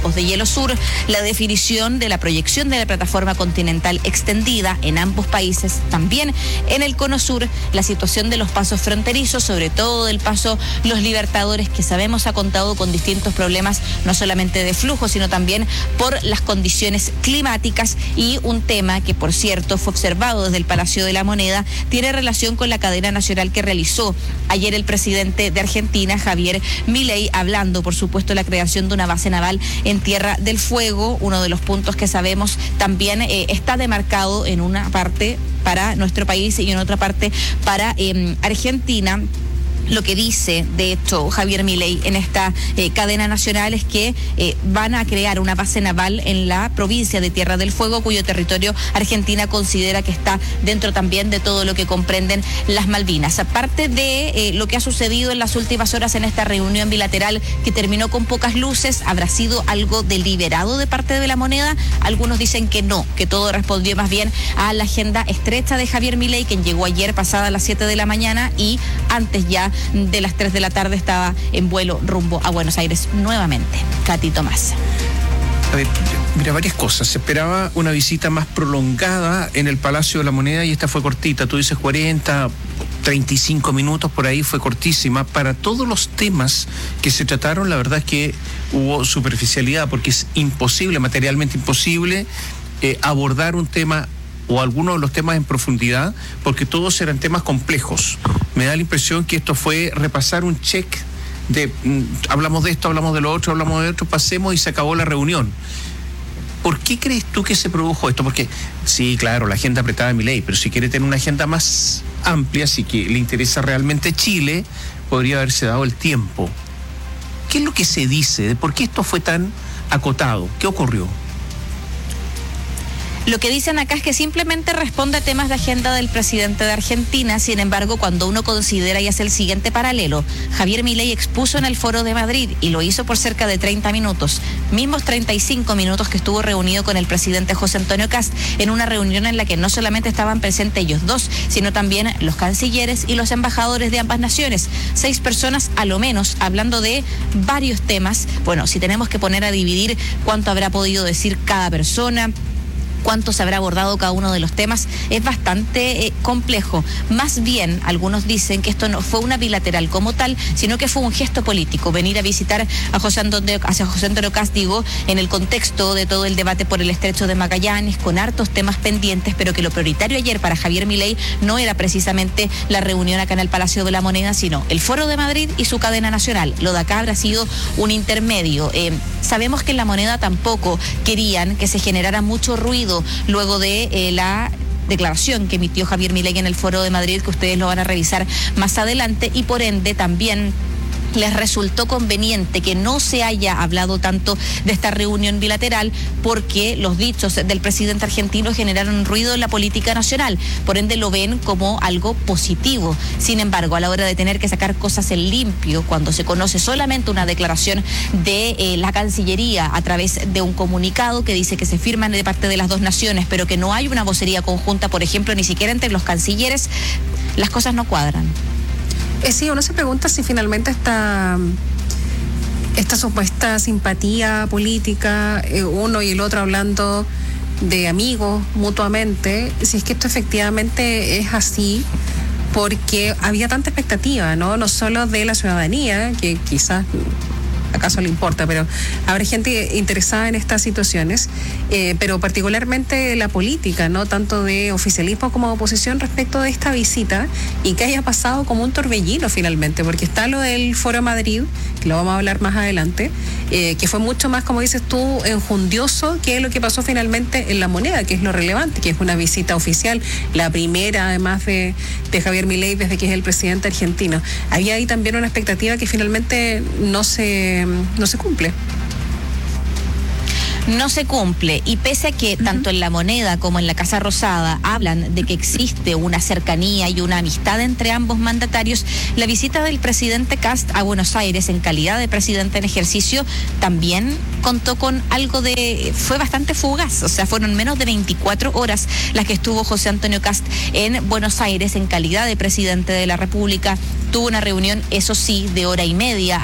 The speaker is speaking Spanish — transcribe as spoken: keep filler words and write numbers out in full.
campos de Hielo Sur, la definición de la proyección de la plataforma continental extendida en ambos países, también en el Cono Sur, la situación de los pasos fronterizos, sobre todo del paso Los Libertadores, que sabemos ha contado con distintos problemas, no solamente de flujo, sino también por las condiciones climáticas, y un tema que, por cierto, fue observado desde el Palacio de la Moneda, tiene relación con la cadena nacional que realizó ayer el presidente de Argentina, Javier Milei, hablando, por supuesto, de la creación de una base naval en Tierra del Fuego, uno de los puntos que sabemos también eh, está demarcado en una parte para nuestro país y en otra parte para eh, Argentina. Lo que dice, de hecho, Javier Milei en esta eh, cadena nacional es que eh, van a crear una base naval en la provincia de Tierra del Fuego, cuyo territorio Argentina considera que está dentro también de todo lo que comprenden las Malvinas. Aparte de eh, lo que ha sucedido en las últimas horas en esta reunión bilateral que terminó con pocas luces, ¿habrá sido algo deliberado de parte de la Moneda? Algunos dicen que no, que todo respondió más bien a la agenda estrecha de Javier Milei, quien llegó ayer pasada las siete de la mañana y antes ya de las tres de la tarde estaba en vuelo rumbo a Buenos Aires nuevamente. Katy Tomás. A ver, mira, varias cosas. Se esperaba una visita más prolongada en el Palacio de la Moneda y esta fue cortita. Tú dices cuarenta, treinta y cinco minutos, por ahí fue cortísima. Para todos los temas que se trataron, la verdad es que hubo superficialidad, porque es imposible, materialmente imposible, eh, abordar un tema o algunos de los temas en profundidad, porque todos eran temas complejos. Me da la impresión que esto fue repasar un check de mm, hablamos de esto, hablamos de lo otro, hablamos de otro, pasemos y se acabó la reunión. ¿Por qué crees tú que se produjo esto? Porque sí, claro, la agenda apretada de Milei, pero si quiere tener una agenda más amplia, si que le interesa realmente Chile, podría haberse dado el tiempo. ¿Qué es lo que se dice? ¿Por qué esto fue tan acotado? ¿Qué ocurrió? Lo que dicen acá es que simplemente responde a temas de agenda del presidente de Argentina. Sin embargo, cuando uno considera y hace el siguiente paralelo, Javier Milei expuso en el Foro de Madrid y lo hizo por cerca de treinta minutos, mismos treinta y cinco minutos que estuvo reunido con el presidente José Antonio Kast, en una reunión en la que no solamente estaban presentes ellos dos, sino también los cancilleres y los embajadores de ambas naciones. Seis personas a lo menos, hablando de varios temas. Bueno, si tenemos que poner a dividir cuánto habrá podido decir cada persona, cuánto se habrá abordado cada uno de los temas, es bastante eh, complejo. Más bien, algunos dicen que esto no fue una bilateral como tal, sino que fue un gesto político, venir a visitar a José Antonio, hacia José Antonio Kast, digo, en el contexto de todo el debate por el Estrecho de Magallanes, con hartos temas pendientes, pero que lo prioritario ayer para Javier Milei no era precisamente la reunión acá en el Palacio de la Moneda, sino el Foro de Madrid y su cadena nacional. Lo de acá habrá sido un intermedio. Eh, sabemos que en la Moneda tampoco querían que se generara mucho ruido luego de eh, la declaración que emitió Javier Milei en el Foro de Madrid, que ustedes lo van a revisar más adelante, y por ende también les resultó conveniente que no se haya hablado tanto de esta reunión bilateral, porque los dichos del presidente argentino generaron ruido en la política nacional, por ende lo ven como algo positivo. Sin embargo, a la hora de tener que sacar cosas en limpio, cuando se conoce solamente una declaración de eh, la Cancillería a través de un comunicado que dice que se firman de parte de las dos naciones, pero que no hay una vocería conjunta, por ejemplo, ni siquiera entre los cancilleres, las cosas no cuadran. Eh, sí, uno se pregunta si finalmente esta, esta supuesta simpatía política, eh, uno y el otro hablando de amigos mutuamente, si es que esto efectivamente es así, porque había tanta expectativa, ¿no? No solo de la ciudadanía, que quizás acaso le importa, pero habrá gente interesada en estas situaciones, eh, pero particularmente la política, ¿no? Tanto de oficialismo como de oposición respecto de esta visita, y que haya pasado como un torbellino finalmente, porque está lo del Foro Madrid, que lo vamos a hablar más adelante, eh, que fue mucho más, como dices tú, enjundioso que lo que pasó finalmente en la Moneda, que es lo relevante, que es una visita oficial, la primera además de, de Javier Milei desde que es el presidente argentino. Había ahí también una expectativa que finalmente no se no se cumple. No se cumple, y pese a que uh-huh. tanto en la Moneda como en la Casa Rosada hablan de que existe una cercanía y una amistad entre ambos mandatarios, la visita del presidente Kast a Buenos Aires en calidad de presidente en ejercicio también contó con algo de... fue bastante fugaz, o sea, fueron menos de veinticuatro horas las que estuvo José Antonio Kast en Buenos Aires en calidad de presidente de la República. Tuvo una reunión, eso sí, de hora y media